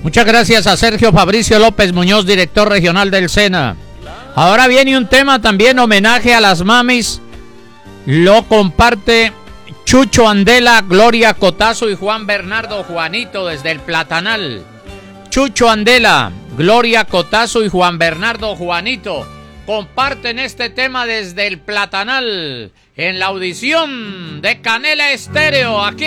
Muchas gracias a Sergio Fabricio López Muñoz, director regional del SENA. Ahora viene un tema también, homenaje a las mamis. Lo comparte Chucho Andela, Gloria Cotazo y Juan Bernardo Juanito desde el Platanal. Chucho Andela, Gloria Cotazo y Juan Bernardo Juanito comparten este tema desde el Platanal en la audición de Canela Estéreo. Aquí